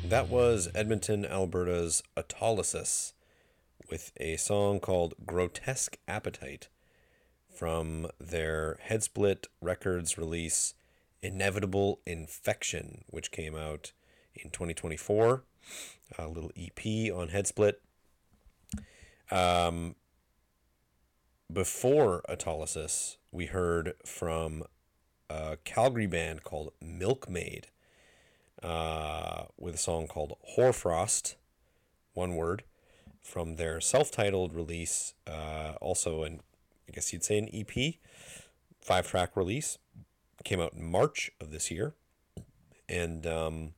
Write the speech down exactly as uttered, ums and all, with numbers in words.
That was Edmonton, Alberta's Autolysis with a song called Grotesque Appetite from their Headsplit Records release Inevitable Infection, which came out in twenty twenty-four. A little E P on Headsplit. Um, before Autolysis, we heard from a Calgary band called Milkmaid uh, with a song called Hoarfrost, one word, from their self-titled release, uh, also an, I guess you'd say an E P, five-track release. Came out in March of this year. And um,